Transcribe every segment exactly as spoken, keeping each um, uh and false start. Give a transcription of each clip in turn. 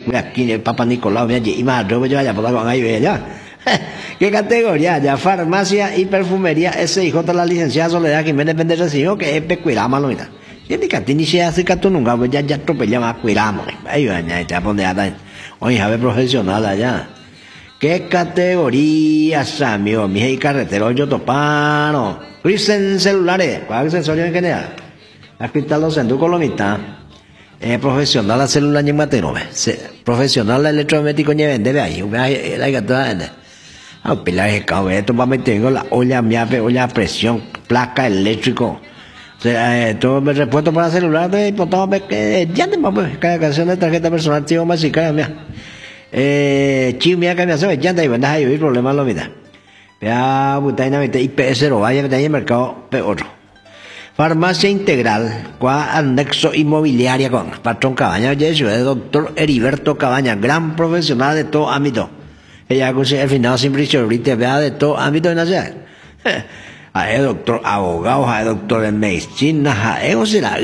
aquí el Papa Nicolau, mira, y más, yo voy a por con ahí, ya. ¿Qué categoría? Ya, farmacia y perfumería, S I J, la licenciada Soledad Jiménez Méndez recibió que es pecuirama, lo mira. Y te catini se hace que tú nunca, ya, ya atropella más cuirama, ahí va, ya, ya, ponde a oye, a ver, profesional allá. ¿Qué categorías, amigo? Mi y carretero, yo topano. Crisen celulares, ¿cuál es el sensor en general? Aquí está los senducos, lo mitad. Eh, profesional la celular ni matero, profesional la electrodoméstico ni vende, ve ahí, ve ahí, la ah, pilar de cabo, esto va a meter la olla miape, olla a presión, placa eléctrico. O sea, eh, todo me repuesto para celular, de importaba que ya te vamos, cada canción de tarjeta personal, tío, más y cada mía. Eh, chiu mía que me hace, ya te vendas ahí, hay problemas lo mira. Ya, butaina, I P S cero, vaya, en el mercado, peor. Farmacia Integral, cual anexo inmobiliaria con patrón Cabaña, Yesio, el doctor Heriberto Cabaña, gran profesional de todo ámbito. Ella conoce el final sin prisión, ahorita vea de todo ámbito de nacional. A el doctor abogado, a el doctor en medicina, a eso será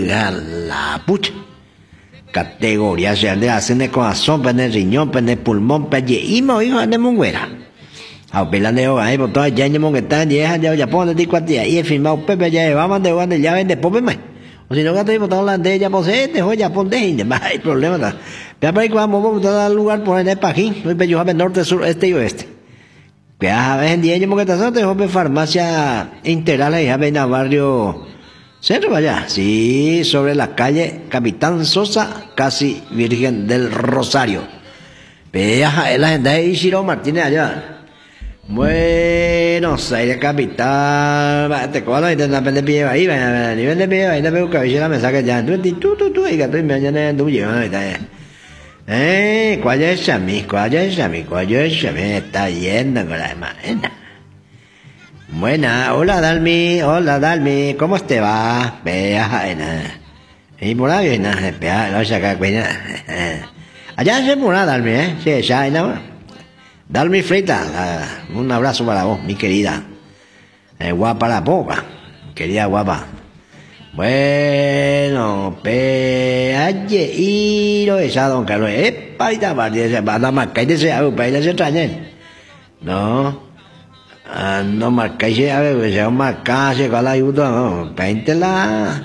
la pucha. Categoría, se ande hacen de corazón, pene riñón, pene pulmón, pene y mo hijo de munguera. A pela de hoy, ahí por todas ya ni mongueta, ya ya ya pone de cuatía y el firmado Pepe ya va mande guande ya vende pope más. O si no que estoy por todas de ya posee, te joya ponte y demás hay problema. Ya para que vamos a botar lugar por en el pajín, hoy pe yo norte, sur, este y oeste. Que a ver en día ni mongueta son de farmacia integral ahí a ver barrio centro vaya. Sí, sobre la calle Capitán Sosa, casi Virgen del Rosario. Vea la gente de Isidro Martínez allá. Buenos Aires capital, te cojo y te da pende pie ahí, a nivel de pie ahí te veo que la mensaje ya, tú tú tú tú y que tú me mañana tú llevas ahí está. Eh, ¿cuál es a mí? ¿Cuál es a mí? ¿Cuál es a mí? Está yendo con la mañana. Buena, hola Dalmi, hola Dalmi, ¿cómo te va? Vea, y por ahí nada, vea, no sé qué cuida. Allá se por Dalmi, eh, sí, ya no. Dalmi Frita, uh, un abrazo para vos, mi querida. Eh, guapa la poca, querida guapa. Bueno, pe, aye, y lo esa, don Carlos. Epa, y ta, se va a marcar y se abre, para ir a se extrañen. No, ah, no marca y se abre, se va a marcar, se va a la ayuda, no, péntela.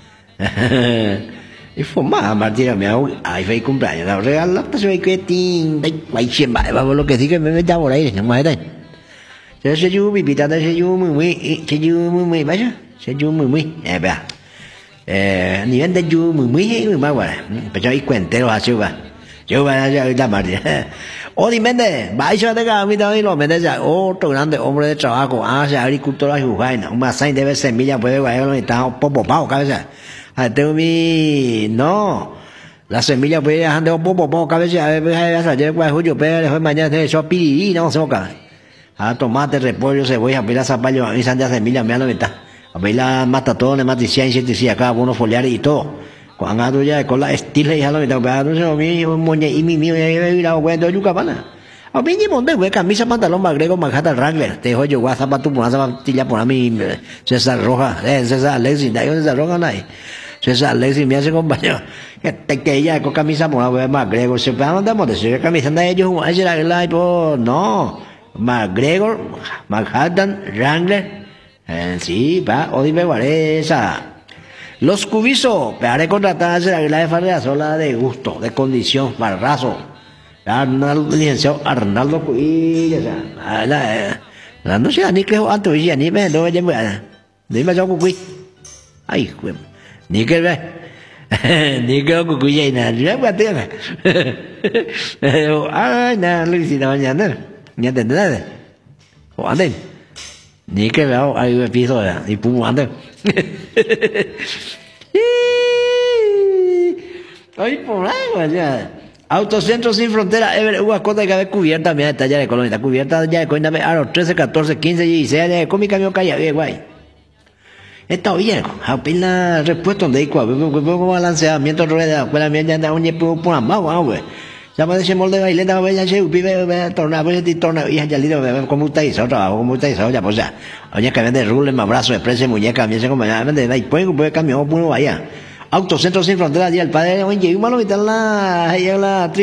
Y fumaba, Martina, me hago, ay, fue cumpleaños, la regalo, pues me quedé tin, guay, siempre, vamos, lo que sí que me metía por ahí, no más de ahí. Se yo, mi pita, se yo muy, muy, se yo muy, muy, vaya, se yo muy, muy, eh, vea. Eh, nivel de yo muy, muy, muy, más, bueno, pues ahí cuentero, así va. Yo voy a hacer ahorita, Martina. O dime, vaya, de cada mitad, y lo metes a otro grande hombre de trabajo, hace agricultura y jugaina, un masaje de semilla, puede guayar, lo está popo, pao, cabeza. Tengo mi no la semilla pues dejando un poco poco cabeza a ver ayer pues julio pero después mañana tiene eso piriri no se boca a tomate repollo cebolla pila zapallo a mí sandía semilla me lo está a ver la mata todo le mata ciencia y acá unos foliares y todo cuando ya con la estilo y ya lo está pero no mi moñe y mi mío ya la cuento yuca pana a mí ni monte güey camisa pantalón magrego Manhattan Wrangler te joyo guasa zapato por zapatilla por a mí César Roja eh César Alexis da César Roja no hay César Alexis me hace compañero que que ella con camisa morada magrego se van andamos de ser camisa de ellos ahí la la por no McGregor Manhattan Wrangler eh, sí va o dime esa los cubisos pegaré contratar a la de Farrea sola de gusto de condición barrazo Arnaldo licenciado Arnaldo Cuy la la la no sé ni creo antes ya ni me no ya me dime yo Cuy ay güey ni que ve ni que con cuya na ya va tiene ay na Luis y mañana ni te nada o anden ni que veo hay un piso y pum ande ay por ahí ya Autocentro Sin Frontera Ever una cosa que haber cubierta mira está ya de Colombia está cubierta ya de Coina a los trece catorce quince dieciséis con mi camión calla bien guay. Está bien, apenas respuesta donde hay cual, como balanceamiento rueda, pues la mierda anda un yepo por ambas, güey. Ya me decimos de baile, da bella che, pibe, torna, pues ti torna, y ya lido, como usted hizo, trabajo como usted hizo, ya pues ya. Oye, que vende rule, me abrazo, exprese muñeca, me hace como ya, vende, ahí puede, puede cambiar, puro vaya. Autocentro Sin Frontera, día el padre, oye, y malo, y tal la, ahí la